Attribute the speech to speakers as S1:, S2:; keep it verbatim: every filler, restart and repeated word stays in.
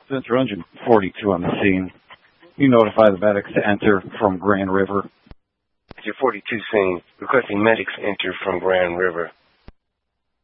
S1: Center Engine forty-two on the scene. You notify the medics to enter from Grand River.
S2: Center forty-two scene. Requesting medics enter from Grand River.